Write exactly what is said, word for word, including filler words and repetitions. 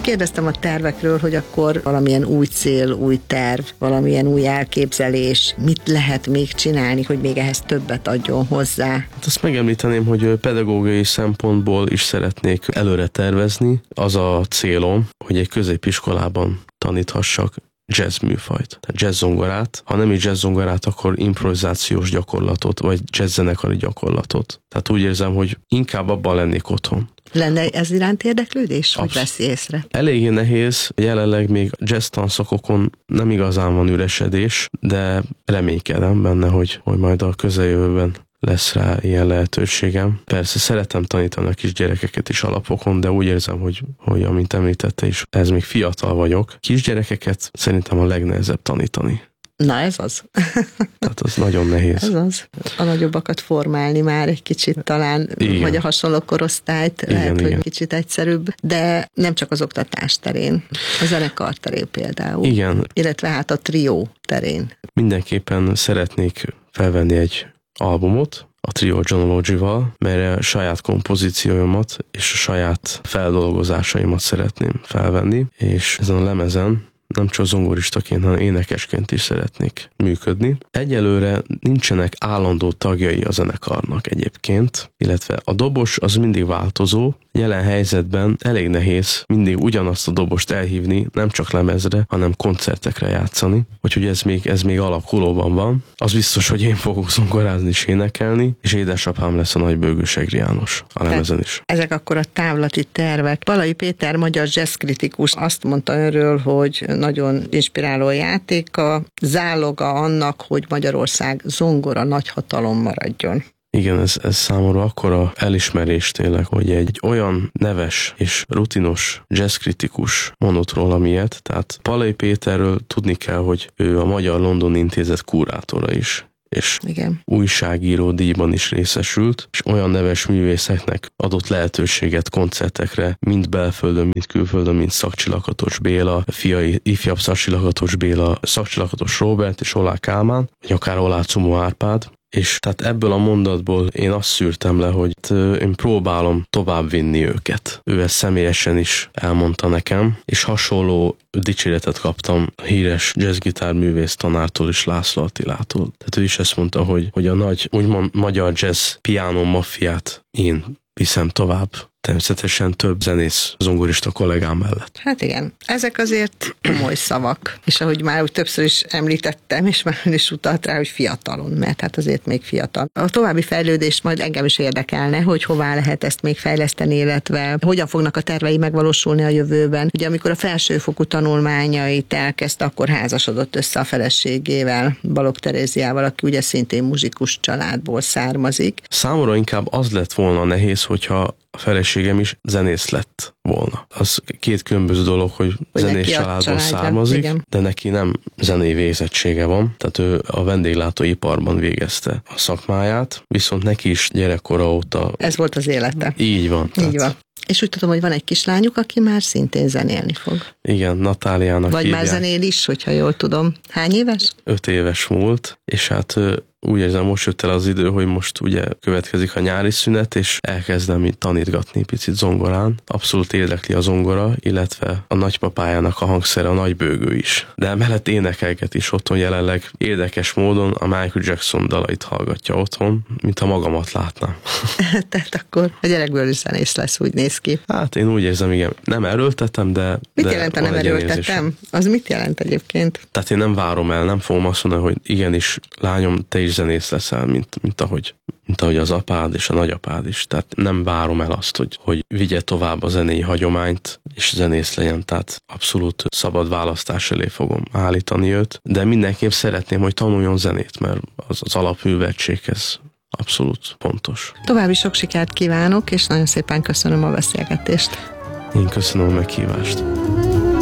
Kérdeztem a tervekről, hogy akkor valamilyen új cél, új terv, valamilyen új elképzelés, mit lehet még csinálni, hogy még ehhez többet adjon hozzá? Hát azt megemlíteném, hogy pedagógiai szempontból is szeretnék előre tervezni. Az a célom, hogy egy középiskolában taníthassak jazz műfajt, tehát jazz zongorát, ha nem is jazz zongorát, akkor improvizációs gyakorlatot, vagy jazz zenekari gyakorlatot. Tehát úgy érzem, hogy inkább abban lennék otthon. Lenne ez iránt érdeklődés, hogy veszi észre? Eléggé nehéz, jelenleg még jazz tanszakokon nem igazán van üresedés, de reménykedem benne, hogy, hogy majd a közeljövőben lesz rá ilyen lehetőségem. Persze szeretem tanítani a kisgyerekeket is alapokon, de úgy érzem, hogy, hogy amint említette is, ez még fiatal vagyok. Kisgyerekeket szerintem a legnehezebb tanítani. Na ez az. Tehát az nagyon nehéz. Ez az. A nagyobbakat formálni már egy kicsit talán, igen. Vagy a hasonló korosztályt, igen, lehet, igen. Hogy kicsit egyszerűbb, de nem csak az oktatás terén, a zenekar terén például. Igen. Illetve hát a trió terén. Mindenképpen szeretnék felvenni egy albumot, a Trio John Logie-val, melyre a saját kompozícióimat és a saját feldolgozásaimat szeretném felvenni, és ezen a lemezen nem csak zongoristaként, hanem énekesként is szeretnék működni. Egyelőre nincsenek állandó tagjai a zenekarnak egyébként, illetve a dobos az mindig változó. Jelen helyzetben elég nehéz mindig ugyanazt a dobost elhívni, nem csak lemezre, hanem koncertekre játszani. Úgyhogy ez még, ez még alakulóban van. Az biztos, hogy én fogok zongorázni és énekelni, és édesapám lesz a Nagybőgős Egri János a lemezen is. Ezek akkor a távlati tervek. Balai Péter, magyar jazzkritikus azt mondta önről, hogy nagyon inspiráló játéka, záloga annak, hogy Magyarország zongora nagyhatalom maradjon. Igen, ez, ez számomra akkora elismerés tényleg, hogy egy, egy olyan neves és rutinos jazzkritikus mondott róla ilyet, tehát Balai Péterről tudni kell, hogy ő a Magyar London Intézet kurátora is, és igen. Újságíró díjban is részesült, és olyan neves művészeknek adott lehetőséget koncertekre, mind belföldön, mind külföldön, mint Szakcsi-Lakatos Béla, fiai ifjabb Szakcsi-Lakatos Béla, Szakcsi-Lakatos Róbert és Olá Kálmán, vagy akár Olá Cumó Árpád. És tehát ebből a mondatból én azt szűrtem le, hogy én próbálom tovább vinni őket. Ő ezt személyesen is elmondta nekem, és hasonló dicséretet kaptam a híres jazzgitárművész tanártól is, László Attilától. Tehát ő is ezt mondta, hogy, hogy a nagy, úgymond magyar jazz piano maffiát én viszem tovább. Természetesen több zenész, zongorista kollégám mellett. Hát igen, ezek azért komoly szavak, és ahogy már úgy többször is említettem, és már ön is utalt rá, hogy fiatalon, mert hát azért még fiatal. A további fejlődést majd engem is érdekelne, hogy hová lehet ezt még fejleszteni, illetve hogyan fognak a tervei megvalósulni a jövőben. Ugye amikor a felsőfokú tanulmányait elkezdte, akkor házasodott össze a feleségével, Balogh Teréziával, aki ugye szintén muzsikus családból származik. Számomra inkább az lett volna nehéz, hogyha a feleségem is zenész lett volna. Az két különböző dolog, hogy, hogy zenés családból származik, igen. De neki nem zenei végzettsége van, tehát ő a vendéglátóiparban végezte a szakmáját, viszont neki is gyerekkora óta... Ez volt az élete. Így van. Így tehát... van. És úgy tudom, hogy van egy kislányuk, aki már szintén zenélni fog. Igen, Natáliának Vagy hívják. Már zenél is, hogyha jól tudom. Hány éves? Öt éves múlt, és hát úgy érzem, most jött el az idő, hogy most ugye következik a nyári szünet, és elkezdem itt tanítgatni picit zongorán. Abszolút érdekli a zongora, illetve a nagypapájának a hangszere, a nagybőgő is. De emellett énekelget is otthon jelenleg. Érdekes módon a Michael Jackson dalait hallgatja otthon, mint ha magamat látnám. Tehát akkor a gyerekből is zenész lesz, úgy néz ki. Hát én úgy érzem, igen, nem erőltetem, de... Mit de jelent a nem erőltetem? Az mit jelent egyébként? Tehát én nem várom el, nem fogom azt mondani, hogy igenis, lányom, te is zenész leszel, mint, mint, ahogy, mint ahogy az apád és a nagyapád is. Tehát nem várom el azt, hogy, hogy vigye tovább a zenei hagyományt, és zenész legyen. Tehát abszolút szabad választás elé fogom állítani őt. De mindenképp szeretném, hogy tanuljon zenét, mert az, az alapműveltséghez abszolút pontos. További sok sikert kívánok, és nagyon szépen köszönöm a beszélgetést. Én köszönöm a meghívást.